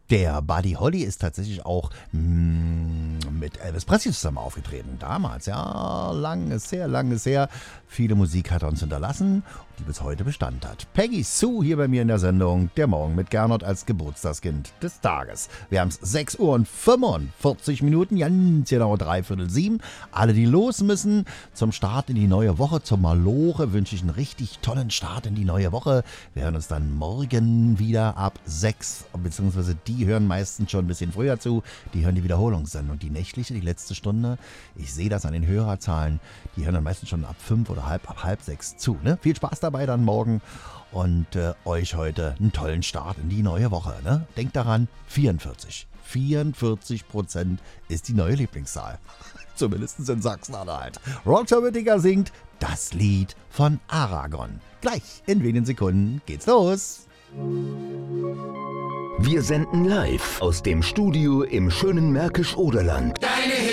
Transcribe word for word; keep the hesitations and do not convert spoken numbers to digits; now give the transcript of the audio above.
Der Buddy Holly ist tatsächlich auch mh, mit Elvis Presley zusammen aufgetreten. Damals, ja, lang ist her, lang ist her. Viele Musik hat er uns hinterlassen, die bis heute Bestand hat. Peggy Sue hier bei mir in der Sendung. Der Morgen mit Gernot als Geburtstagskind des Tages. Wir haben es sechs Uhr und fünfundvierzig Minuten, ganz genau dreiviertel sieben. Alle, die los müssen zum Start in die neue Woche, zum Maloche, wünsche ich einen richtig tollen Start in die neue Woche. Wir hören uns dann morgen wieder ab sechs, beziehungsweise die hören meistens schon ein bisschen früher zu. Die hören die Wiederholungssendung, die nächtliche, die letzte Stunde. Ich sehe das an den Hörerzahlen. Die hören dann meistens schon ab fünf oder halb, ab halb sechs zu. Ne? Viel Spaß dabei dann morgen und äh, euch heute einen tollen Start in die neue Woche. Ne? Denkt daran, vierundvierzig. vierundvierzig Prozent ist die neue Lieblingszahl. Zumindest in Sachsen-Anhalt. Roger Whittaker singt das Lied von Aragon. Gleich in wenigen Sekunden geht's los. Wir senden live aus dem Studio im schönen Märkisch-Oderland.